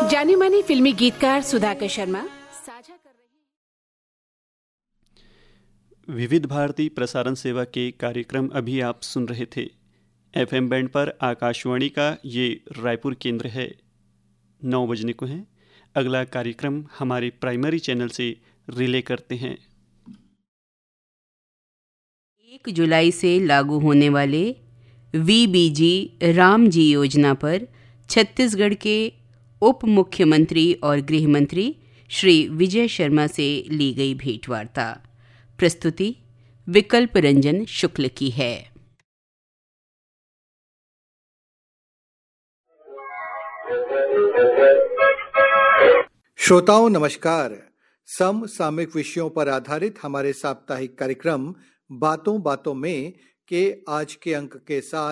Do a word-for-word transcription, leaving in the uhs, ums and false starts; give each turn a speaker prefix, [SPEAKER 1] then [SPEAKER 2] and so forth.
[SPEAKER 1] जाने माने फिल्मी गीतकार सुधाकर शर्मा साझा कर रहे हैं।
[SPEAKER 2] विविध भारती प्रसारण सेवा के कार्यक्रम अभी आप सुन रहे थे। एफएम बैंड पर आकाशवाणी का ये रायपुर केंद्र है। नौ बजने को है। अगला कार्यक्रम हमारे प्राइमरी चैनल से रिले करते हैं।
[SPEAKER 3] एक जुलाई से लागू होने वाले वीबीजी रामजी योजना पर छत्तीसगढ़ के उप मुख्यमंत्री और गृह मंत्री श्री विजय शर्मा से ली गई भेंटवार्ता। प्रस्तुति विकल्प रंजन शुक्ल की है।
[SPEAKER 4] श्रोताओं नमस्कार। समसामयिक विषयों पर आधारित हमारे साप्ताहिक कार्यक्रम बातों बातों में के आज के अंक के साथ